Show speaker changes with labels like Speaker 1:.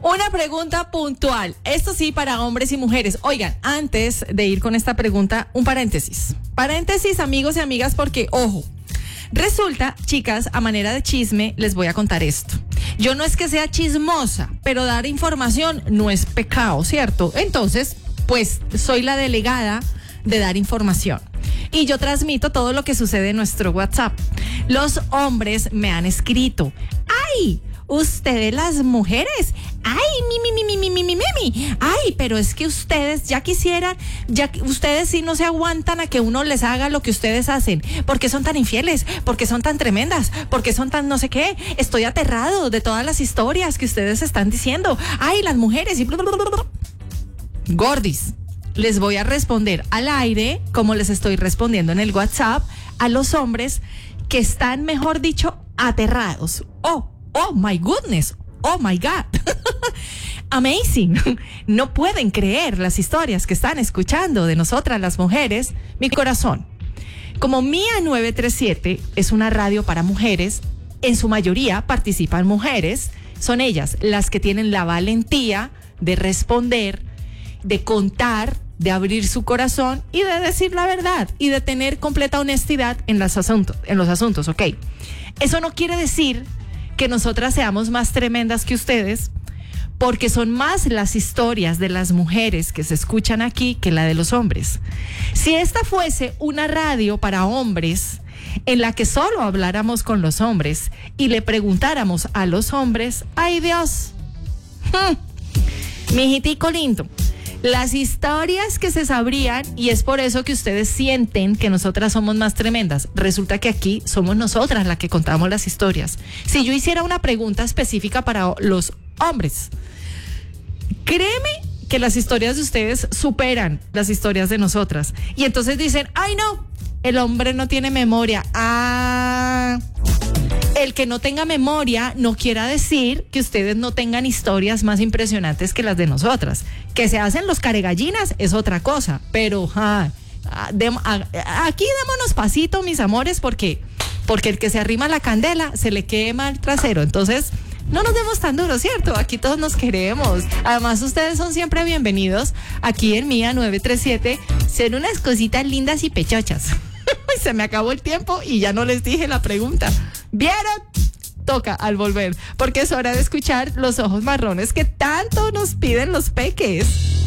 Speaker 1: Una pregunta puntual. Esto sí para hombres y mujeres. Oigan, antes de ir con esta pregunta, un paréntesis. Paréntesis, amigos y amigas, porque, ojo, resulta, chicas, a manera de chisme, les voy a contar esto. Yo no es que sea chismosa, pero dar información no es pecado, ¿cierto? Entonces, pues, soy la delegada de dar información. Y yo transmito todo lo que sucede en nuestro WhatsApp. Los hombres me han escrito, ¡ay! Ustedes las mujeres, ay, ay, pero es que ustedes ya quisieran, ustedes sí no se aguantan a que uno les haga lo que ustedes hacen, porque son tan infieles, porque son tan tremendas, porque son tan no sé qué, estoy aterrado de todas las historias que ustedes están diciendo, ay, las mujeres y gordis, les voy a responder al aire, como les estoy respondiendo en el WhatsApp, a los hombres que están, mejor dicho, aterrados. Oh my goodness, oh my God, amazing, no pueden creer las historias que están escuchando de nosotras las mujeres, mi corazón. Como Mía 937 es una radio para mujeres, en su mayoría participan mujeres, son ellas las que tienen la valentía de responder, de contar, de abrir su corazón y de decir la verdad y de tener completa honestidad en los asuntos, ¿ok? Eso no quiere decir que nosotras seamos más tremendas que ustedes, porque son más las historias de las mujeres que se escuchan aquí que la de los hombres. Si esta fuese una radio para hombres, en la que solo habláramos con los hombres y le preguntáramos a los hombres, ¡ay Dios! Mijitico lindo, las historias que se sabrían, y es por eso que ustedes sienten que nosotras somos más tremendas. Resulta que aquí somos nosotras las que contamos las historias. Si yo hiciera una pregunta específica para los hombres, créeme que las historias de ustedes superan las historias de nosotras. Y entonces dicen, ¡ay no! El hombre no tiene memoria. El que no tenga memoria no quiera decir que ustedes no tengan historias más impresionantes que las de nosotras. Que se hacen los caregallinas es otra cosa, pero aquí démonos pasito, mis amores, porque el que se arrima la candela se le quema el trasero. Entonces, no nos demos tan duro, ¿cierto? Aquí todos nos queremos. Además, ustedes son siempre bienvenidos aquí en Mía 937. Son unas cositas lindas y pechochas. Se me acabó el tiempo y ya no les dije la pregunta. ¿Vieron? Toca al volver, porque es hora de escuchar Los Ojos Marrones que tanto nos piden los peques.